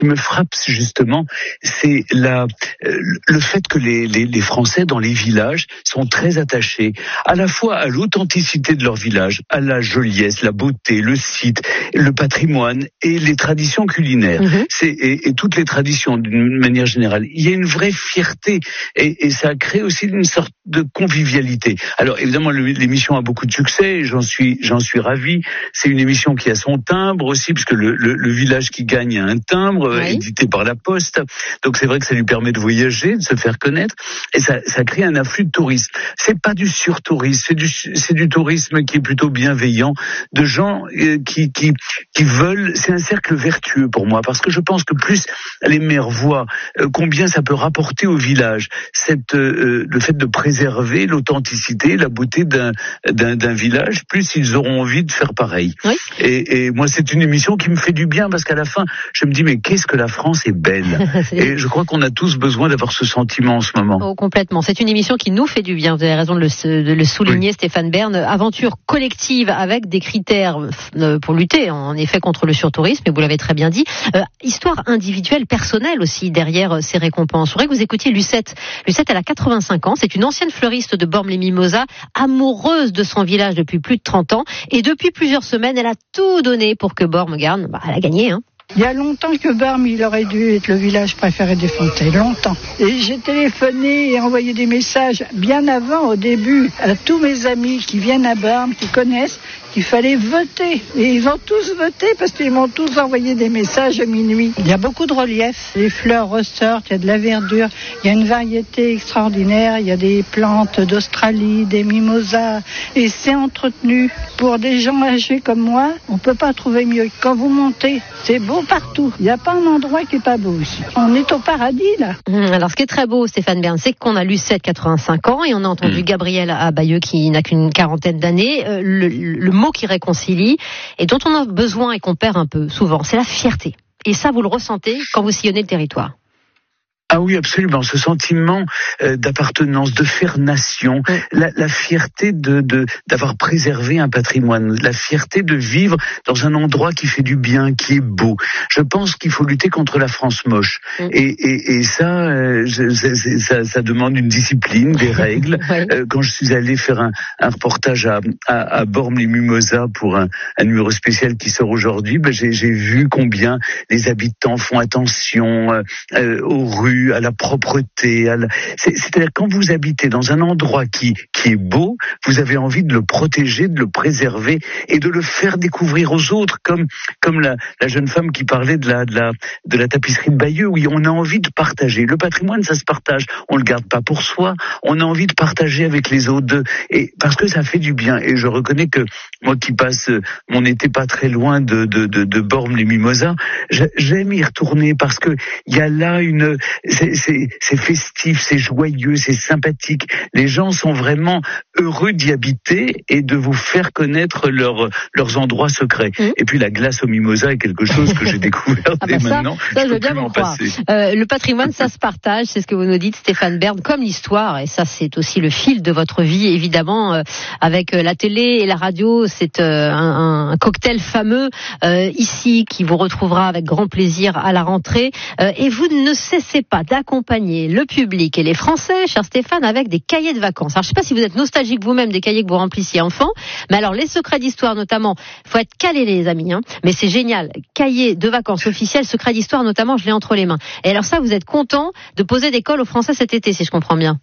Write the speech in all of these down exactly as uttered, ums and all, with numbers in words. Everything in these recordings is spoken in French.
qui me frappe justement, c'est la, le fait que les, les, les Français dans les villages sont très attachés à la fois à l'authenticité de leur village, à la joliesse, la beauté, le site, le patrimoine et les traditions culinaires. Mmh. C'est, et, et toutes les traditions d'une manière générale. Il y a une vraie fierté et, et ça a créé aussi une sorte de convivialité. Alors évidemment, le, l'émission a beaucoup de succès, j'en suis, j'en suis ravi. C'est une émission qui a son timbre aussi, puisque le, le, le village qui gagne a un timbre, oui. édité par la Poste. Donc c'est vrai que ça lui permet de voyager, de se faire connaître, et ça, ça crée un afflux de tourisme. C'est pas du surtourisme, c'est du, c'est du tourisme qui est plutôt bienveillant, de gens euh, qui, qui, qui veulent. C'est un cercle vertueux pour moi, parce que je pense que plus les maires voient euh, combien ça peut rapporter au village, cette, euh, le fait de préserver l'authenticité, la beauté d'un, d'un, d'un village, plus ils auront envie de faire pareil. Oui. Et, et moi, c'est une émission qui me fait du bien, parce qu'à la fin, je me dis, mais qu'est-ce que la France est belle. Et je crois qu'on a tous besoin d'avoir ce sentiment en ce moment. Oh, complètement. C'est une émission qui nous fait du bien. Vous avez raison de le, de le souligner, oui. Stéphane Bern. Aventure collective avec des critères pour lutter, en effet, contre le surtourisme, et vous l'avez très bien dit. Euh, histoire individuelle, personnelle aussi, derrière ces récompenses. Je voudrais que vous écoutiez Lucette. Lucette, elle a quatre-vingt-cinq ans. C'est une ancienne fleuriste de Bormes-les-Mimosas, amoureuse de son village depuis plus de trente ans. Et depuis plusieurs semaines, elle a tout donné pour que Bormes gagne. Bah, elle a gagné, hein. Il y a longtemps que Bormes, il aurait dû être le village préféré des Fontaines, longtemps. Et j'ai téléphoné et envoyé des messages bien avant, au début, à tous mes amis qui viennent à Bormes, qui connaissent, qu'il fallait voter. Et ils ont tous voté parce qu'ils m'ont tous envoyé des messages à minuit. Il y a beaucoup de relief. Les fleurs ressortent, il y a de la verdure, il y a une variété extraordinaire, il y a des plantes d'Australie, des mimosas, et c'est entretenu. Pour des gens âgés comme moi, on peut pas trouver mieux. Quand vous montez, c'est beau partout. Il n'y a pas un endroit qui est pas beau ici. On est au paradis, là. Mmh, alors, ce qui est très beau, Stéphane Bern, c'est qu'on a Lucette, quatre-vingt-cinq ans, et on a entendu mmh. Gabriel à Bayeux, qui n'a qu'une quarantaine d'années. Euh, le, le mot qui réconcilie, et dont on a besoin et qu'on perd un peu souvent, c'est la fierté. Et ça, vous le ressentez quand vous sillonnez le territoire. Ah oui, absolument. Ce sentiment euh, d'appartenance, de faire nation, oui. la, la fierté de, de d'avoir préservé un patrimoine, la fierté de vivre dans un endroit qui fait du bien, qui est beau. Je pense qu'il faut lutter contre la France moche. Oui. Et, et, et ça, euh, je, c'est, c'est, ça, ça demande une discipline, des règles. Oui. euh, quand je suis allé faire un, un reportage à, à, à Bormes-les-Mimosas pour un, un numéro spécial qui sort aujourd'hui, ben j'ai, j'ai vu combien les habitants font attention euh, euh, aux rues, à la propreté, à la... C'est, c'est-à-dire quand vous habitez dans un endroit qui qui est beau, vous avez envie de le protéger, de le préserver et de le faire découvrir aux autres, comme comme la, la jeune femme qui parlait de la de la de la tapisserie de Bayeux. Oui, on a envie de partager. Le patrimoine, ça se partage. On le garde pas pour soi. On a envie de partager avec les autres, et parce que ça fait du bien. Et je reconnais que moi qui passe mon été pas très loin de de de, de Bormes-les-Mimosas, j'aime y retourner parce que il y a là une C'est, c'est, c'est festif, c'est joyeux, c'est sympathique. Les gens sont vraiment heureux d'y habiter et de vous faire connaître leur, leurs endroits secrets. Mmh. Et puis la glace au mimosa est quelque chose que j'ai découvert ah dès bah ça, maintenant. Ça, je, je veux bien vous croire. Euh, le patrimoine, ça se partage, c'est ce que vous nous dites, Stéphane Bern, comme l'histoire. Et ça, c'est aussi le fil de votre vie, évidemment. Euh, avec la télé et la radio, c'est euh, un, un cocktail fameux euh, ici qui vous retrouvera avec grand plaisir à la rentrée. Euh, et vous ne cessez pas d'accompagner le public et les Français, cher Stéphane, avec des cahiers de vacances. Alors, je ne sais pas si vous êtes nostalgique vous-même des cahiers que vous remplissiez enfant, mais alors les secrets d'histoire notamment, il faut être calé les amis, hein, mais c'est génial. Cahiers de vacances officiels, secrets d'histoire notamment, je l'ai entre les mains. Et alors ça, vous êtes content de poser des cols aux Français cet été, si je comprends bien.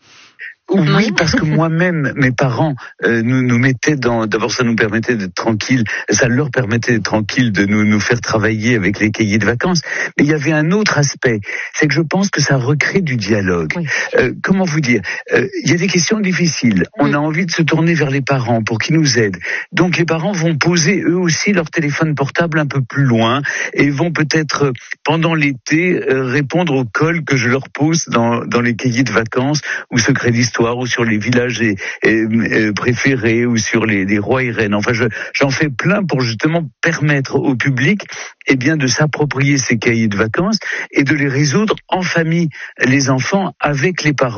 Oui, parce que moi-même, mes parents euh, nous nous mettaient dans. D'abord, ça nous permettait d'être tranquilles. Ça leur permettait d'être tranquilles, de nous nous faire travailler avec les cahiers de vacances. Mais il y avait un autre aspect, c'est que je pense que ça recrée du dialogue. Oui. Euh, comment vous dire euh, Il y a des questions difficiles. On oui. a envie de se tourner vers les parents pour qu'ils nous aident. Donc, les parents vont poser eux aussi leur téléphone portable un peu plus loin et vont peut-être pendant l'été euh, répondre aux cols que je leur pose dans dans les cahiers de vacances ou secrets d'histoire, ou sur les villages et, et, et préférés, ou sur les, les rois et reines. Enfin, je, j'en fais plein pour justement permettre au public, eh bien, de s'approprier ces cahiers de vacances et de les résoudre en famille, les enfants avec les parents.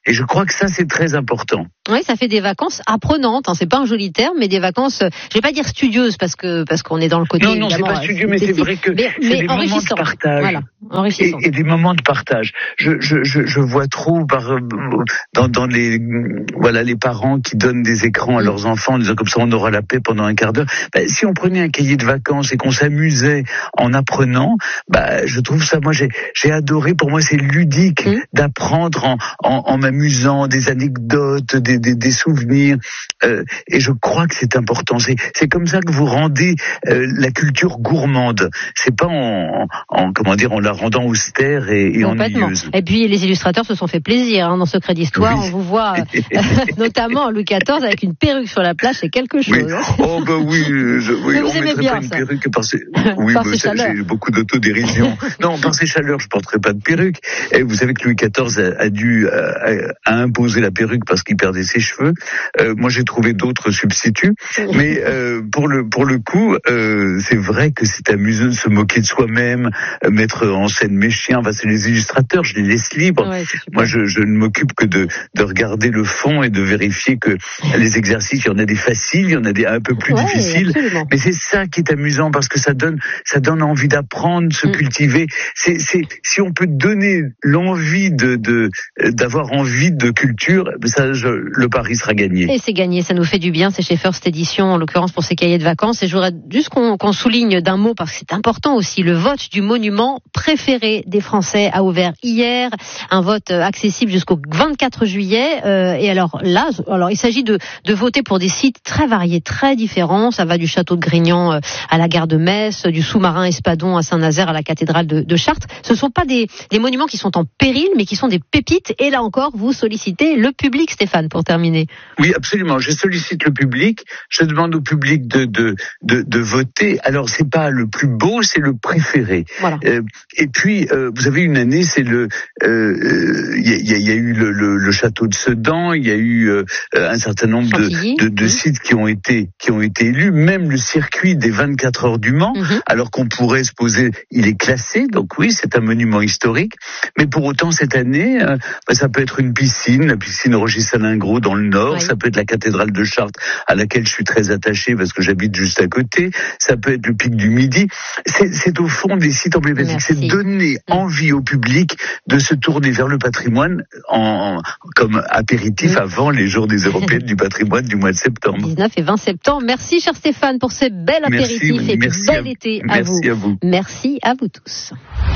Et je crois que ça, c'est très important. Oui, ça fait des vacances apprenantes. Hein. C'est pas un joli terme, mais des vacances, je vais pas dire studieuses parce que parce qu'on est dans le côté. Non, non, c'est pas studieux, mais c'est vrai que mais, c'est mais des moments de partage. Voilà, enrichissant. Et, et des moments de partage. Je je je, je vois trop par dans dans les voilà les parents qui donnent des écrans à leurs mmh. enfants en disant comme ça on aura la paix pendant un quart d'heure. Bah, si on prenait un cahier de vacances et qu'on s'amusait en apprenant, bah je trouve ça, moi j'ai j'ai adoré. Pour moi c'est ludique mmh. d'apprendre en, en en m'amusant, des anecdotes, des des, des souvenirs. Euh, et je crois que c'est important. C'est c'est comme ça que vous rendez euh, la culture gourmande. C'est pas en, en comment dire en la rendant austère et, et ennuyeuse. Et puis les illustrateurs se sont fait plaisir hein, dans Secret d'Histoire. Oui. On vous voit euh, notamment Louis quatorze avec une perruque sur la plage, c'est quelque chose. Oui. Oh bah oui, je, oui on mettrait bien, pas une ça. perruque par ses. Oui, par mais ses j'ai beaucoup d'autodérision. Non, par ses chaleurs, je porterais pas de perruque. Et vous savez que Louis quatorze a, a dû a, a imposé la perruque parce qu'il perdait ses cheveux. Euh, moi, j'ai trouvé d'autres substituts, mais euh, pour le pour le coup, euh, c'est vrai que c'est amusant de se moquer de soi-même, euh, mettre en scène mes chiens. Enfin, c'est les illustrateurs, je les laisse libres. Ouais, moi, je, je ne m'occupe que de de regarder le fond et de vérifier que les exercices, il y en a des faciles, il y en a des un peu plus ouais, difficiles. Absolument. Mais c'est ça qui est amusant parce que ça donne ça donne envie d'apprendre, de se mm. cultiver. C'est c'est si on peut donner l'envie de de d'avoir envie de culture, ça, je, le pari sera gagné. Et c'est gagné, ça nous fait du bien. C'est chez First Edition, en l'occurrence pour ces cahiers de vacances. Et je voudrais juste qu'on, qu'on souligne d'un mot, parce que c'est important aussi, le vote du monument préféré des Français a ouvert hier. Un vote accessible jusqu'au vingt-quatre juillet. Euh, et alors là, alors il s'agit de, de voter pour des sites très variés, très différents. Ça va du château de Grignan à la gare de Metz, du sous-marin Espadon à Saint-Nazaire, à la cathédrale de, de Chartres. Ce ne sont pas des, des monuments qui sont en péril, mais qui sont des pépites. Et là encore, vous sollicitez le public, Stéphane, pour terminer. Oui, absolument. Je sollicite le public. Je demande au public de de de, de voter. Alors c'est pas le plus beau, c'est le préféré. Voilà. Euh, et puis euh, vous avez une année, c'est le il euh, y, a, y a eu le, le, le château de Sedan, il y a eu euh, un certain nombre de, de, de mmh. sites qui ont été qui ont été élus. Même le circuit des vingt-quatre heures du Mans, mmh. alors qu'on pourrait se poser, il est classé. Donc oui, c'est un monument historique. Mais pour autant cette année, euh, bah, ça peut être une piscine, la piscine Roger Salingro dans le Nord. Oui. Ça peut être la cathédrale de Chartres à laquelle je suis très attaché parce que j'habite juste à côté. Ça peut être le pic du Midi. C'est, c'est au fond des sites emblématiques. C'est donner mmh. envie au public de se tourner vers le patrimoine en, comme apéritif mmh. avant les Jours des Européennes du patrimoine du mois de septembre. dix-neuf et vingt septembre. Merci cher Stéphane pour ces belles apéritifs merci, et merci bel à, été à merci vous. à vous. Merci à vous tous.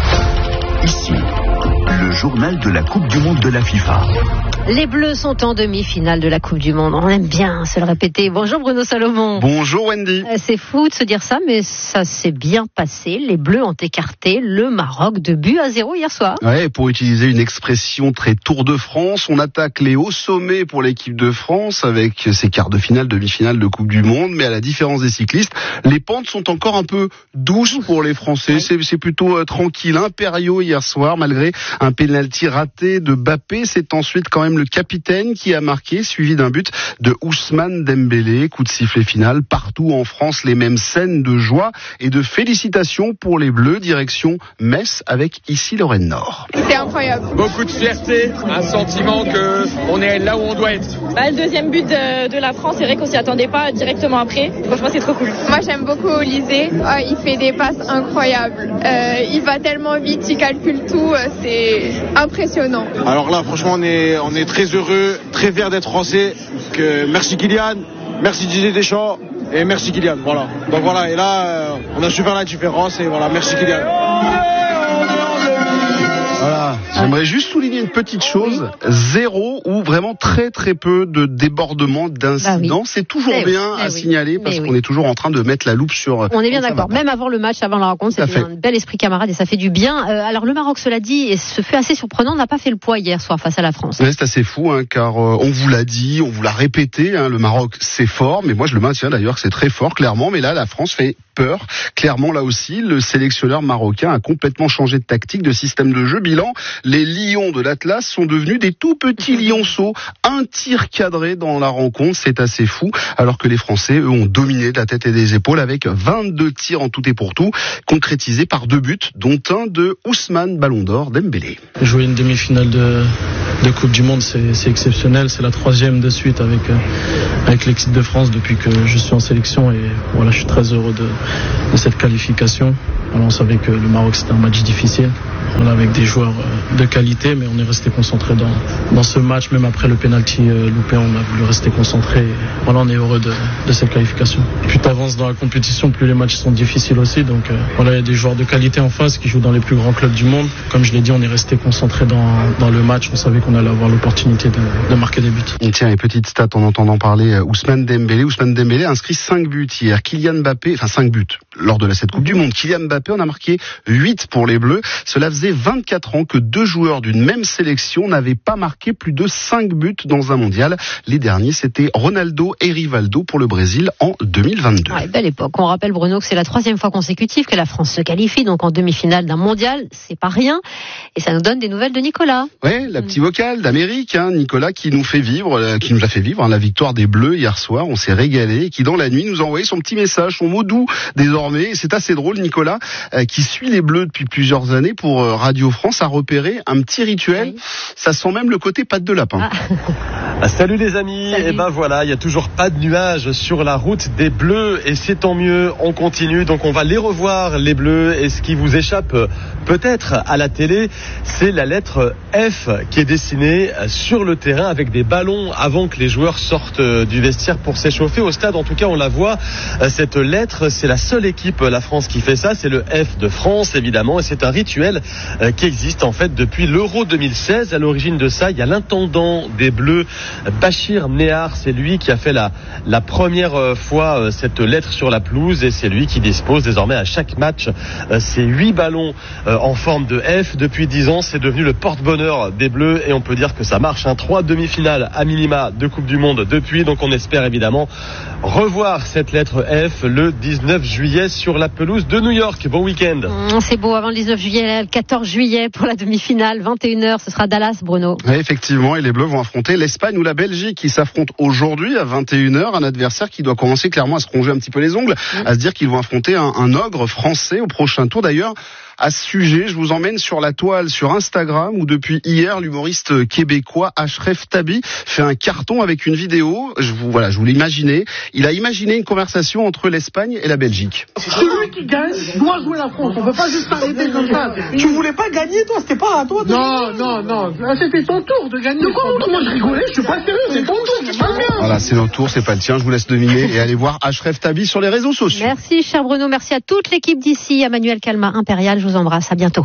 Ici, le journal de la Coupe du Monde de la FIFA. Les Bleus sont en demi-finale de la Coupe du Monde. On aime bien se le répéter. Bonjour Bruno Salomon. Bonjour Wendy. C'est fou de se dire ça, mais ça s'est bien passé. Les Bleus ont écarté le Maroc de but à zéro hier soir. Ouais, pour utiliser une expression très Tour de France, on attaque les hauts sommets pour l'équipe de France avec ses quarts de finale, demi-finale de Coupe du Monde. Mais à la différence des cyclistes, les pentes sont encore un peu douces pour les Français. Ouais. C'est, c'est plutôt euh, tranquille. Impériaux hier soir, malgré un pénalty raté de Mbappé. C'est ensuite quand même le capitaine qui a marqué, suivi d'un but de Ousmane Dembélé. Coup de sifflet final. Partout en France, les mêmes scènes de joie et de félicitations pour les Bleus. Direction Metz avec ici Lorraine Nord. C'était incroyable. Beaucoup de fierté, un sentiment que on est là où on doit être. Bah, le deuxième but de, de la France, c'est vrai qu'on s'y attendait pas directement après. Franchement, c'est trop cool. Moi, j'aime beaucoup Olysée. Oh, il fait des passes incroyables. Euh, il va tellement vite, il calcule tout. C'est impressionnant. Alors là, franchement, on est, on est très heureux, très fiers d'être français. Que merci Kylian, merci Didier Deschamps et merci Kylian. Voilà. Donc voilà, et là, euh, on a su faire la différence et voilà, merci Kylian. Voilà. J'aimerais juste souligner une petite chose. Zéro ou vraiment très très peu de débordements, d'incidents. Bah oui. C'est toujours eh bien oui. à eh signaler oui. parce Mais qu'on oui. est toujours en train de mettre la loupe sur... On est bien d'accord. Même avant le match, avant la rencontre, c'était un bel esprit camarade et ça fait du bien. Euh, alors le Maroc, cela dit, et ce fait assez surprenant, n'a pas fait le poids hier soir face à la France. Ouais, c'est assez fou, hein, car euh, on vous l'a dit, on vous l'a répété, hein, le Maroc c'est fort, mais moi je le maintiens d'ailleurs que c'est très fort, clairement. Mais là, la France fait peur. Clairement, là aussi, le sélectionneur marocain a complètement changé de tactique, de système de jeu. Bilan, les lions de l'Atlas sont devenus des tout petits lionceaux. Un tir cadré dans la rencontre, c'est assez fou. Alors que les Français, eux, ont dominé de la tête et des épaules avec vingt-deux tirs en tout et pour tout, concrétisés par deux buts, dont un de Ousmane Ballon d'Or Dembélé. Jouer une demi-finale de, de Coupe du Monde, c'est, c'est exceptionnel. C'est la troisième de suite avec, euh, avec l'équipe de France depuis que je suis en sélection. Et voilà, je suis très heureux de, de cette qualification. Alors, on savait que le Maroc, c'était un match difficile. Voilà, avec des joueurs de qualité, mais on est resté concentré dans, dans ce match. Même après le penalty loupé, on a voulu rester concentré. Voilà, on est heureux de, de cette qualification. Plus tu avances dans la compétition, plus les matchs sont difficiles aussi. Donc euh, voilà, il y a des joueurs de qualité en face qui jouent dans les plus grands clubs du monde. Comme je l'ai dit, on est resté concentré dans, dans le match. On savait qu'on allait avoir l'opportunité de, de marquer des buts. Et tiens, et petite stat en entendant parler Ousmane Dembélé. Ousmane Dembélé a inscrit cinq buts hier. Kylian Mbappé, enfin cinq buts lors de la cette Coupe du Monde. Kylian Mbappé en a marqué huit pour les Bleus. Cela faisait vingt-quatre ans que deux joueurs d'une même sélection n'avaient pas marqué plus de cinq buts dans un mondial. Les derniers, c'était Ronaldo et Rivaldo pour le Brésil en deux mille vingt-deux. Ouais, belle époque. On rappelle, Bruno, que c'est la troisième fois consécutive que la France se qualifie, donc en demi-finale d'un mondial. C'est pas rien. Et ça nous donne des nouvelles de Nicolas. Ouais, la petite vocale d'Amérique, hein, Nicolas, qui nous fait vivre, euh, qui nous a fait vivre hein, la victoire des Bleus hier soir. On s'est régalé, et qui dans la nuit nous a envoyé son petit message, son mot doux désormais. C'est assez drôle, Nicolas, euh, qui suit les Bleus depuis plusieurs années pour euh, Radio France, a repéré un petit rituel. Oui. Ça sent même le côté patte de lapin. Ah. Ah, salut les amis. Salut. Et ben voilà, il y a toujours pas de nuages sur la route des Bleus et c'est tant mieux. On continue, donc on va les revoir les Bleus. Et ce qui vous échappe peut-être à la télé, c'est la lettre F qui est dessinée sur le terrain avec des ballons avant que les joueurs sortent du vestiaire pour s'échauffer. Au stade, en tout cas, on la voit. Cette lettre, c'est la seule équipe, la France, qui fait ça. C'est le F de France, évidemment, et c'est un rituel qui existe en fait depuis l'Euro deux mille seize. À l'origine de ça, il y a l'intendant des Bleus, Bachir Nehar, c'est lui qui a fait la, la première fois cette lettre sur la pelouse et c'est lui qui dispose désormais à chaque match ces huit ballons en forme de F. Depuis dix ans, c'est devenu le porte-bonheur des Bleus et on peut dire que ça marche. Hein. Trois demi-finales à minima de Coupe du Monde depuis, donc on espère évidemment revoir cette lettre F le dix-neuf juillet sur la pelouse de New York. Bon week-end. Mmh, c'est beau, avant le dix-neuf juillet, le quatorze juillet pour la demi-finale, vingt et une heures, ce sera Dallas, Bruno. Oui, effectivement, et les Bleus vont affronter l'Espagne ou la Belgique qui s'affrontent aujourd'hui à vingt et une heures, un adversaire qui doit commencer clairement à se ronger un petit peu les ongles, mmh. à se dire qu'ils vont affronter un, un ogre français au prochain tour. D'ailleurs, à ce sujet, je vous emmène sur la toile sur Instagram où depuis hier, l'humoriste québécois Ashraf Tabi fait un carton avec une vidéo. Je vous, voilà, je vous l'imaginer. Il a imaginé une conversation entre l'Espagne et la Belgique. Celui qui gagne doit jouer la France. On peut pas juste arrêter comme ça. Tu voulais pas gagner, toi? C'était pas à toi de Non, non, non. C'était ton tour de gagner. De quoi? Moi, je rigolais. Je suis pas sérieux. C'est ton tour. C'est pas bien. Voilà, c'est notre tour. C'est pas le tien. Je vous laisse deviner et allez voir Ashraf Tabi sur les réseaux sociaux. Merci, cher Bruno. Merci à toute l'équipe d'ici, à Manuel Calma, Impérial. Je vous embrasse. À bientôt.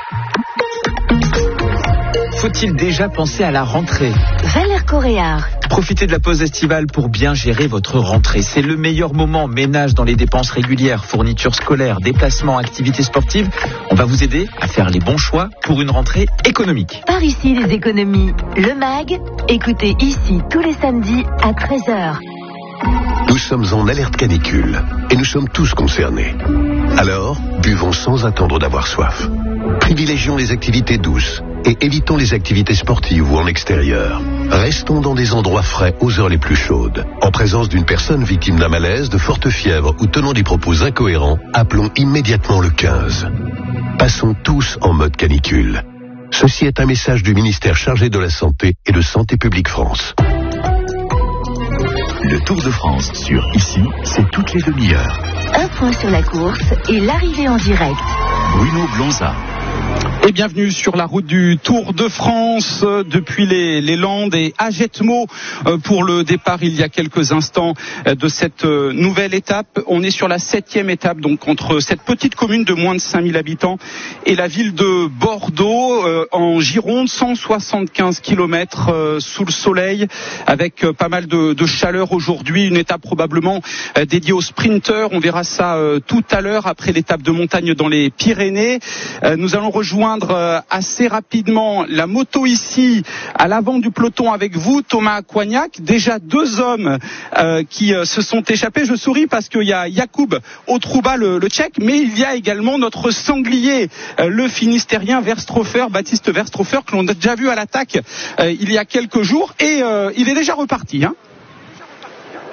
Faut-il déjà penser à la rentrée? Valère Coréard. Profitez de la pause estivale pour bien gérer votre rentrée. C'est le meilleur moment. Ménage dans les dépenses régulières, fournitures scolaires, déplacements, activités sportives. On va vous aider à faire les bons choix pour une rentrée économique. Par ici, les économies. Le MAG. Écoutez ici tous les samedis à treize heures. Nous sommes en alerte canicule et nous sommes tous concernés. Alors, buvons sans attendre d'avoir soif. Privilégions les activités douces et évitons les activités sportives ou en extérieur. Restons dans des endroits frais aux heures les plus chaudes. En présence d'une personne victime d'un malaise, de forte fièvre ou tenant des propos incohérents, appelons immédiatement le quinze. Passons tous en mode canicule. Ceci est un message du ministère chargé de la Santé et de Santé publique France. Le Tour de France sur Ici, c'est toutes les demi-heures. Un point sur la course et l'arrivée en direct. Bruno Blanza. Et bienvenue sur la route du Tour de France euh, depuis les, les Landes et à Jetmo euh, pour le départ il y a quelques instants euh, de cette euh, nouvelle étape. On est sur la septième étape, donc entre cette petite commune de moins de cinq mille habitants et la ville de Bordeaux euh, en Gironde, cent soixante-quinze kilomètres euh, sous le soleil avec euh, pas mal de, de chaleur aujourd'hui. Une étape probablement euh, dédiée aux sprinteurs. On verra ça euh, tout à l'heure après l'étape de montagne dans les Pyrénées. Euh, nous allons rejoindre assez rapidement la moto ici à l'avant du peloton avec vous, Thomas Coignac. Déjà deux hommes euh, qui euh, se sont échappés. Je souris parce qu'il y a Jakub Otrouba, le, le Tchèque, mais il y a également notre sanglier, euh, le Finistérien Verstrofer, Baptiste Verstrofer, que l'on a déjà vu à l'attaque euh, il y a quelques jours et euh, il est déjà reparti, hein.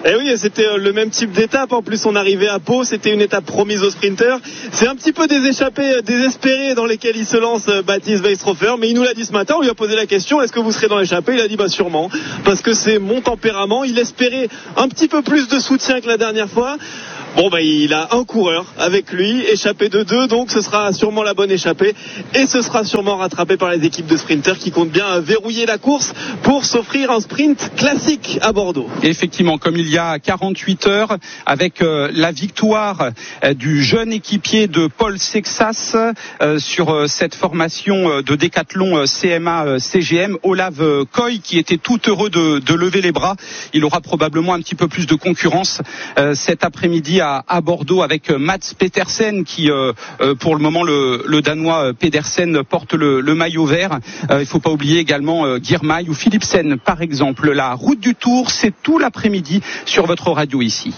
Et oui, c'était le même type d'étape. En plus, on arrivait à Pau. C'était une étape promise aux sprinters. C'est un petit peu des échappées désespérées dans lesquelles il se lance, Baptiste Weistrofer. Mais il nous l'a dit ce matin. On lui a posé la question, est-ce que vous serez dans l'échappée? Il a dit, bah sûrement. Parce que c'est mon tempérament. Il espérait un petit peu plus de soutien que la dernière fois. Bon, bah, il a un coureur avec lui, échappé de deux, donc ce sera sûrement la bonne échappée. Et ce sera sûrement rattrapé par les équipes de sprinters qui comptent bien verrouiller la course pour s'offrir un sprint classique à Bordeaux. Et effectivement, comme il y a quarante-huit heures, avec euh, la victoire euh, du jeune équipier de Paul Sexas euh, sur euh, cette formation euh, de décathlon euh, C M A euh, C G M, Olav euh, Koy, qui était tout heureux de, de lever les bras. Il aura probablement un petit peu plus de concurrence euh, cet après-midi à, à Bordeaux avec Mats Pedersen qui, euh, euh, pour le moment, le, le Danois Pedersen porte le, le maillot vert. Euh, il ne faut pas oublier également euh, Girmay ou Philipsen, par exemple. La route du Tour, c'est tout l'après-midi sur votre radio ici.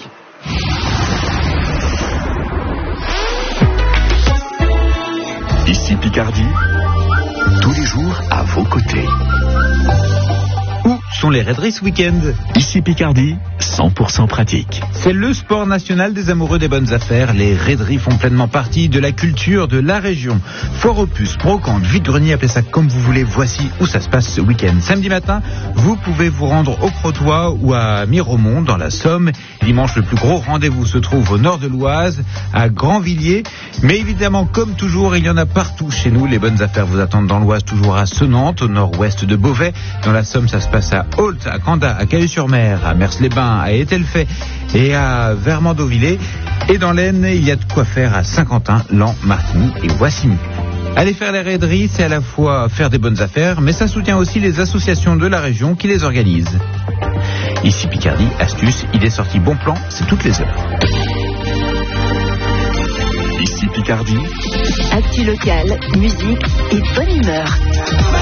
Ici Picardie, tous les jours à vos côtés. Où sont les raideries ce week-end? Ici Picardie, cent pour cent pratique. C'est le sport national des amoureux des bonnes affaires. Les raideries font pleinement partie de la culture de la région. Foire aux puces, brocante, vide-grenier, appelez ça comme vous voulez. Voici où ça se passe ce week-end. Samedi matin, vous pouvez vous rendre au Crotoy ou à Miromont dans la Somme. Dimanche, le plus gros rendez-vous se trouve au nord de l'Oise, à Grandvilliers. Mais évidemment, comme toujours, il y en a partout chez nous. Les bonnes affaires vous attendent dans l'Oise, toujours à Senantes, au nord-ouest de Beauvais. Dans la Somme, ça se passe à Ault, à Candat, à Cailloux-sur-Mer, à Mers-les-Bains, à Ételfait et à Vermandovillers. Et dans l'Aisne, il y a de quoi faire à Saint-Quentin, Laon, Martigny et Wassigny. Aller faire les raideries, c'est à la fois faire des bonnes affaires, mais ça soutient aussi les associations de la région qui les organisent. Ici Picardie, astuce, idée sortie, bon plan, c'est toutes les heures. Ici Picardie. Actu local, musique et bonne humeur.